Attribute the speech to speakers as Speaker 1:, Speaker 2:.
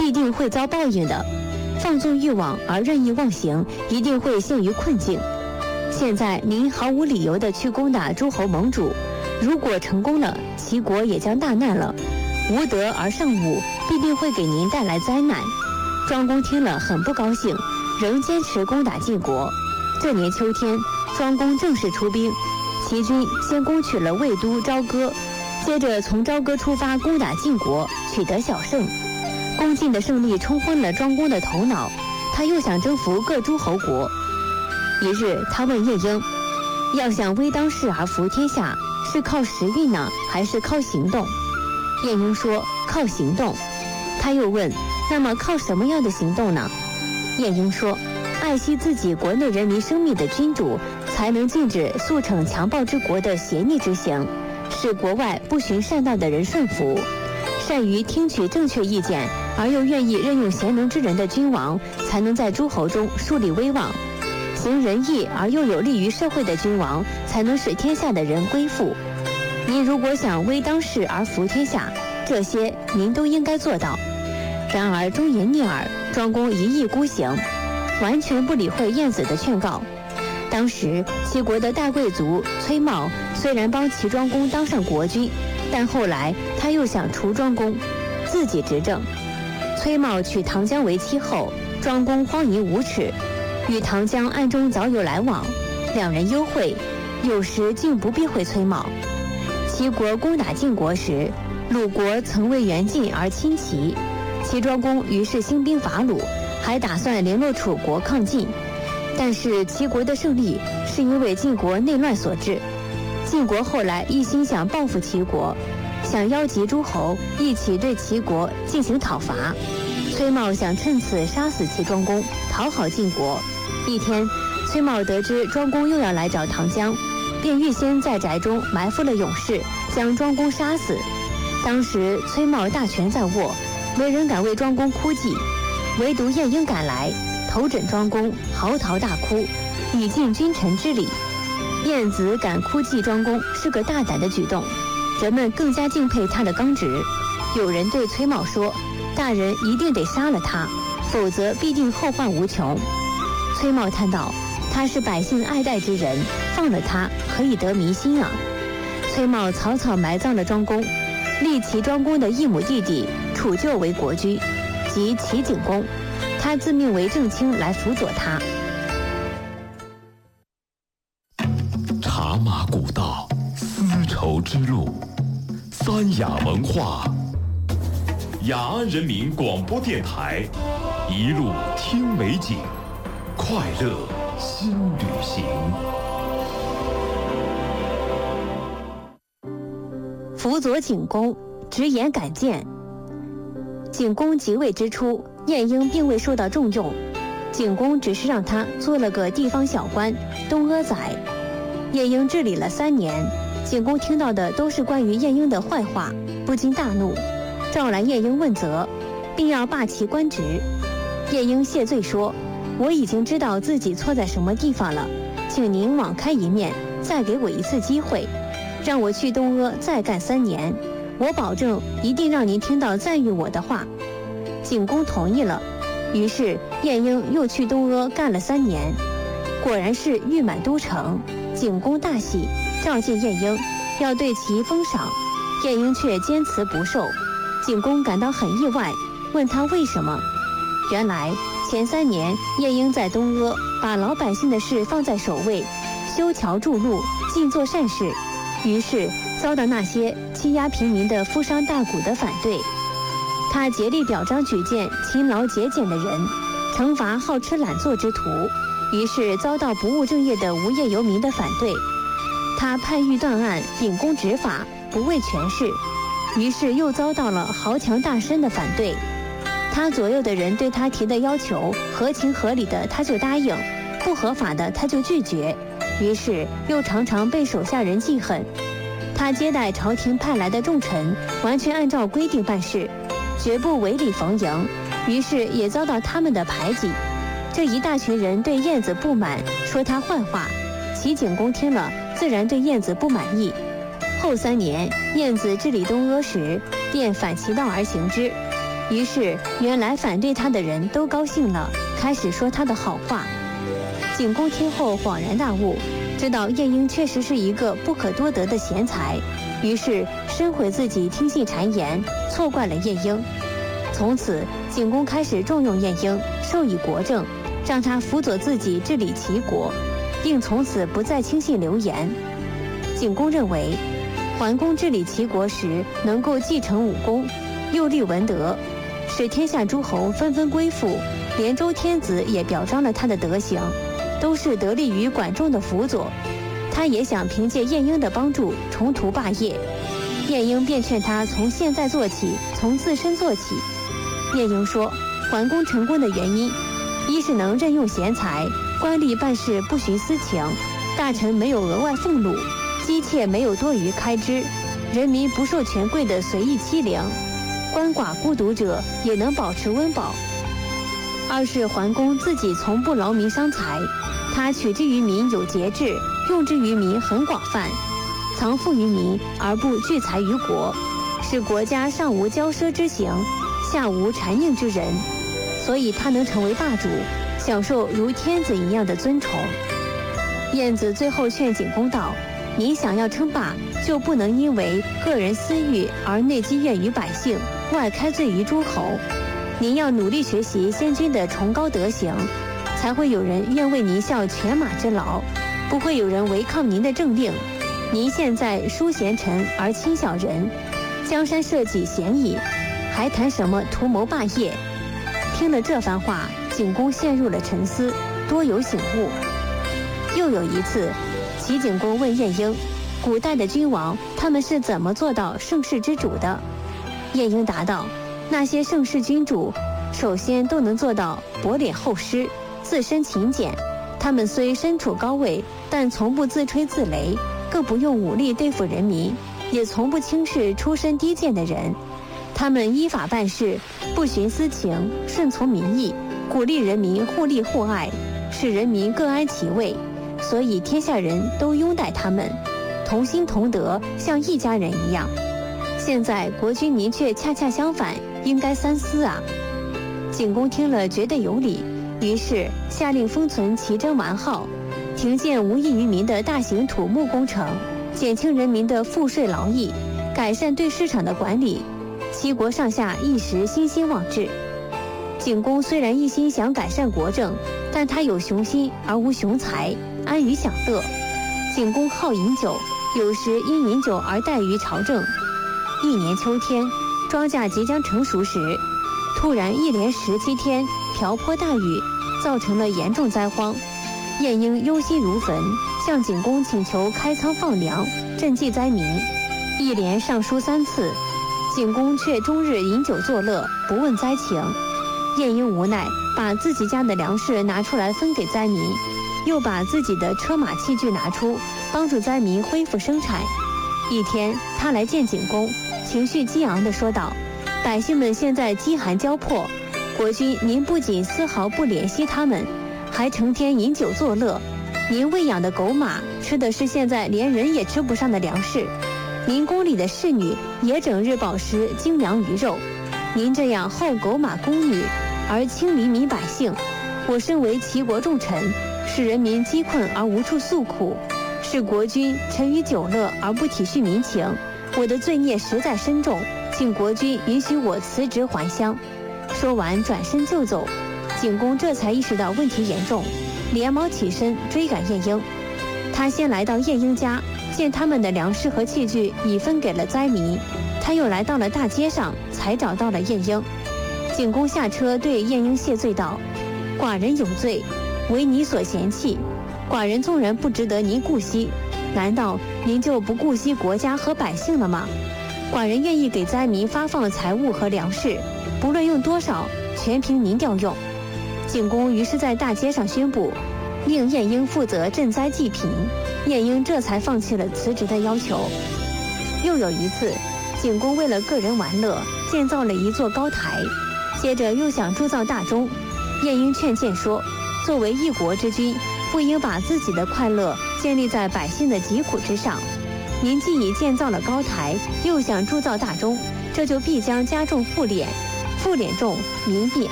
Speaker 1: 必定会遭报应的。放纵欲望而任意妄行，一定会陷于困境。现在您毫无理由地去攻打诸侯盟主，如果成功了，齐国也将大难了。无德而尚武，必定会给您带来灾难。庄公听了很不高兴，仍坚持攻打晋国。这年秋天，庄公正式出兵，齐军先攻取了魏都朝歌，接着从朝歌出发攻打晋国，取得小胜。攻晋的胜利冲昏了庄公的头脑，他又想征服各诸侯国。一日，他问晏婴，要想微当世而服天下，是靠时运呢，还是靠行动？晏婴说靠行动。他又问，那么靠什么样的行动呢？晏婴说，爱惜自己国内人民生命的君主，才能禁止速惩强暴之国的邪逆之行，使国外不循善道的人顺服。善于听取正确意见而又愿意任用贤能之人的君王，才能在诸侯中树立威望。行仁义而又有利于社会的君王，才能使天下的人归附。您如果想微当世而服天下，这些您都应该做到。然而忠言逆耳，庄公一意孤行，完全不理会晏子的劝告。当时齐国的大贵族崔瑁虽然帮齐庄公当上国君，但后来他又想除庄公，自己执政。崔瑁娶唐姜为妻后，庄公荒淫无耻，与唐姜暗中早有来往，两人幽会，有时竟不避讳崔瑁。齐国攻打晋国时，鲁国曾为援晋而亲齐，齐庄公于是兴兵伐鲁，还打算联络楚国抗晋。但是齐国的胜利是因为晋国内乱所致。晋国后来一心想报复齐国，想邀集诸侯一起对齐国进行讨伐。崔瑁想趁此杀死齐庄公，讨好晋国。一天，崔瑁得知庄公又要来找唐姜，便预先在宅中埋伏了勇士，将庄公杀死。当时崔瑁大权在握，没人敢为庄公哭泣，唯独晏婴赶来，头枕庄公，嚎啕大哭，以尽君臣之礼。晏子敢哭泣庄公是个大胆的举动，人们更加敬佩他的刚直。有人对崔瑁说，大人一定得杀了他，否则必定后患无穷。崔瑁叹道，他是百姓爱戴之人，放了他可以得民心啊。崔瑁草草埋葬了庄公，立齐庄公的异母弟弟楚臼为国君，即齐景公，他自命为正卿来辅佐他。
Speaker 2: 茶马古道，丝绸之路，三雅文化，雅安人民广播电台，一路听美景，快乐新旅行。
Speaker 1: 辅佐景公，直言敢谏。景公即位之初，晏婴并未受到重用，景公只是让他做了个地方小官，东阿宰。晏婴治理了3年，景公听到的都是关于晏婴的坏话，不禁大怒，召来晏婴问责，并要罢其官职。晏婴谢罪说，我已经知道自己错在什么地方了，请您网开一面，再给我一次机会，让我去东阿再干3年，我保证一定让您听到赞誉我的话。景公同意了，于是晏婴又去东阿干了3年，果然是誉满都城。景公大喜，召见晏婴，要对其封赏。晏婴却坚持不受，景公感到很意外，问他为什么。原来前3年晏婴在东阿把老百姓的事放在首位，修桥筑路，尽做善事，于是遭到那些欺压平民的富商大贾的反对。他竭力表彰举荐勤劳节俭的人，惩罚好吃懒做之徒，于是遭到不务正业的无业游民的反对。他判狱断案，秉公执法，不为权势，于是又遭到了豪强大绅的反对。他左右的人对他提的要求，合情合理的他就答应，不合法的他就拒绝，于是又常常被手下人记恨。他接待朝廷派来的重臣，完全按照规定办事，绝不违礼逢迎，于是也遭到他们的排挤。这一大群人对晏子不满，说他坏话。齐景公听了，自然对晏子不满意。后3年，晏子治理东阿时，便反其道而行之， 于是原来反对他的人都高兴了，开始说他的好话。景公听后恍然大悟，知道晏婴确实是一个不可多得的贤才，于是深悔自己听信谗言，错怪了晏婴。从此景公开始重用晏婴，授以国政，让他辅佐自己治理齐国，并从此不再轻信流言。景公认为，桓公治理齐国时能够继承武功，又立文德，使天下诸侯纷纷归附，连周天子也表彰了他的德行，都是得力于管仲的辅佐。他也想凭借晏婴的帮助重图霸业，晏婴便劝他从现在做起，从自身做起。晏婴说，桓公成功的原因，一是能任用贤才，官吏办事不徇私情，大臣没有额外俸禄，姬妾没有多余开支，人民不受权贵的随意欺凌，鳏寡孤独者也能保持温饱。二是桓公自己从不劳民伤财，他取之于民有节制，用之于民很广泛，藏富于民而不聚财于国，使国家上无骄奢之行，下无谗佞之人，所以他能成为霸主，享受如天子一样的尊崇。晏子最后劝景公道，你想要称霸，就不能因为个人私欲而内积怨于百姓，外开罪于诸侯。您要努力学习先君的崇高德行，才会有人愿为您效犬马之劳，不会有人违抗您的政令。您现在疏贤臣而轻小人，江山社稷鲜矣，还谈什么图谋霸业？听了这番话，景公陷入了沉思，多有醒悟。又有一次，齐景公问晏婴，古代的君王他们是怎么做到盛世之主的？晏婴答道，那些盛世君主首先都能做到薄脸厚施，自身勤俭，他们虽身处高位，但从不自吹自擂，更不用武力对付人民，也从不轻视出身低贱的人。他们依法办事，不徇私情，顺从民意，鼓励人民互利互爱，使人民各安其位，所以天下人都拥戴他们，同心同德，像一家人一样。现在国君您却恰恰相反，应该三思啊。景公听了觉得有理，于是下令封存齐征完号，停建无益于民的大型土木工程，减轻人民的赋税劳役，改善对市场的管理，齐国上下一时欣欣望之。景公虽然一心想改善国政，但他有雄心而无雄才，安于享乐。景公好饮酒，有时因饮酒而怠于朝政。一年秋天，庄稼即将成熟时，突然一连17天瓢泼大雨，造成了严重灾荒。晏婴忧心如焚，向景公请求开仓放粮，赈济灾民。一连上书3次，景公却终日饮酒作乐，不问灾情。晏婴无奈，把自己家的粮食拿出来分给灾民，又把自己的车马器具拿出，帮助灾民恢复生产。一天，他来见景公，情绪激昂地说道，百姓们现在饥寒交迫，国君您不仅丝毫不怜惜他们，还成天饮酒作乐。您喂养的狗马吃的是现在连人也吃不上的粮食，您宫里的侍女也整日饱食精良鱼肉。您这样厚狗马宫女而轻民民百姓，我身为齐国重臣，使人民饥困而无处诉苦，是国君沉于酒乐而不体恤民情，我的罪孽实在深重，请国君允许我辞职还乡。说完转身就走。景公这才意识到问题严重，连忙起身追赶晏婴。他先来到晏婴家，见他们的粮食和器具已分给了灾民，他又来到了大街上，才找到了晏婴。景公下车对晏婴谢罪道，寡人有罪，为你所嫌弃，寡人纵然不值得您顾惜，难道您就不顾惜国家和百姓了吗？寡人愿意给灾民发放财物和粮食，不论用多少，全凭您调用。景公于是在大街上宣布，令晏婴负责赈灾济贫。晏婴这才放弃了辞职的要求。又有一次，景公为了个人玩乐，建造了一座高台，接着又想铸造大钟。晏婴劝谏说，作为一国之君，不应把自己的快乐建立在百姓的疾苦之上。您既已建造了高台，又想铸造大钟，这就必将加重赋妇脸重，民必